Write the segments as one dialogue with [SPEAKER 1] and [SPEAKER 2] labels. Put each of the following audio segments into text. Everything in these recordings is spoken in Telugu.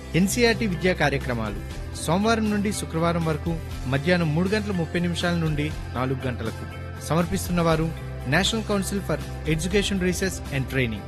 [SPEAKER 1] ఎన్సీఆర్టీ విద్యా కార్యక్రమాలు సోమవారం నుండి శుక్రవారం వరకు మధ్యాహ్నం 3:30 నుండి 4 గంటలకు. సమర్పిస్తున్నవారు national council for education research and training.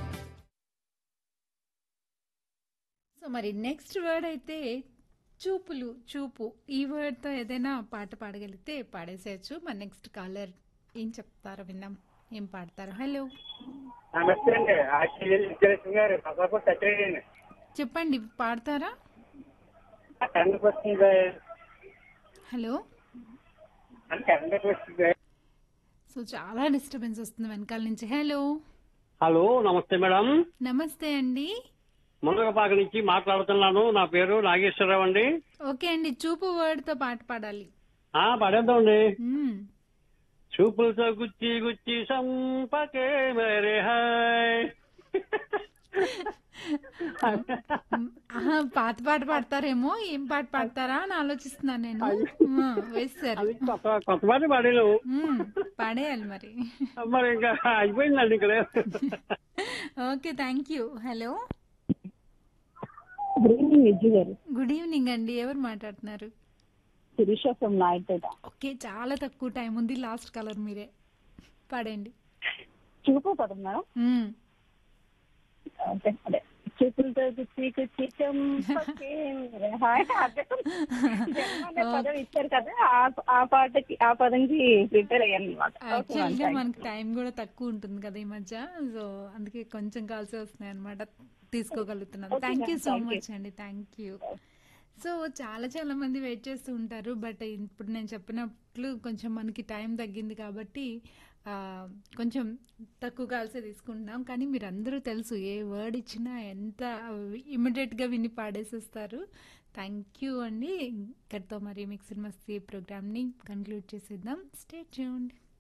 [SPEAKER 2] So మరి నెక్స్ట్ వర్డ్ అయితే చూపు. ఈ వర్డ్తో ఏదైనా పాట పాడగలిగితే పాడేసేయచ్చు. మరి నెక్స్ట్ కాలర్ ఏం చెప్తారో విందాం. ఏం పాడతారు? హలో,
[SPEAKER 3] నమస్తే అండి. విజయలక్ష్మి గారు పసాపూర్ సత్యనండి.
[SPEAKER 2] చెప్పండి, పాడతారా?
[SPEAKER 3] కరెంట్ వస్తుంది.
[SPEAKER 2] హలో.
[SPEAKER 3] కరెంట్ వస్తుంది.
[SPEAKER 2] సో చాలా డిస్టర్బెన్స్ వస్తుంది వెనకాల నుంచి. హలో.
[SPEAKER 4] హలో, నమస్తే మేడం.
[SPEAKER 2] నమస్తే అండి.
[SPEAKER 4] మునగపాక నుంచి మాట్లాడుతున్నాను. నా పేరు నాగేశ్వరరావు అండి.
[SPEAKER 2] ఓకే అండి, చూపు వర్డ్తో పాట పాడాలి.
[SPEAKER 4] పాడేద్దామండి.
[SPEAKER 2] మ్మ్.
[SPEAKER 4] చూపులతో గుచ్చి గుచ్చి సంపకే మరే హాయ్.
[SPEAKER 2] ఆహా, పాత పాట పాడతారేమో. ఏం పాట పాడతారా అని ఆలోచిస్తున్నాను నేను. వేస్తారు.
[SPEAKER 4] అది కొత్త పాట పాడాను.
[SPEAKER 2] పాడేయాలి మరి.
[SPEAKER 4] మరి ఇంకా అయిపోయిందండి ఇక్కడ.
[SPEAKER 2] Okay, thank you. Hello.
[SPEAKER 5] Good evening Vijay గారు.
[SPEAKER 2] గుడ్ ఈవినింగ్ అండి. ఎవరు మాట్లాడుతున్నారు?
[SPEAKER 5] శిరీష ఫ్రమ్ నాయుడుపేట.
[SPEAKER 2] ఓకే, చాలా తక్కువ టైం ఉంది. లాస్ట్ కలర్ మీరే పాడండి.
[SPEAKER 5] చూపు పదం మేడం. అదే చూపులతో గుచ్చి గుచ్చి చంపకే మరే హాయ్. అదే పదం ఇచ్చారు కదా, ఆ పాటకి ఆ పదంకి ప్రిపేర్ అయ్యాను అనమాట.
[SPEAKER 2] యాక్చువల్గా మనకి టైం కూడా తక్కువ ఉంటుంది కదా ఈ మధ్య. సో అందుకే కొంచెం కాల్సే వస్తున్నాయి అనమాట. తీసుకోగలుగుతున్నాను. థ్యాంక్ యూ సో మచ్ అండి. Thank you. సో చాలా మంది వెయిట్ చేస్తూ ఉంటారు. బట్ ఇప్పుడు నేను చెప్పినట్లు కొంచెం మనకి టైం తగ్గింది కాబట్టి కొంచెం తక్కువ కాల్సే తీసుకుంటున్నాం. కానీ మీరు అందరూ తెలుసు, ఏ వర్డ్ ఇచ్చినా ఎంత ఇమ్మీడియట్గా విని పాడేసేస్తారు. థ్యాంక్ యూ అండి. ఇక్కడితో మరి మిక్స్డ్ మస్తీ ప్రోగ్రామ్ని కంక్లూడ్ చేసేద్దాం. Stay tuned.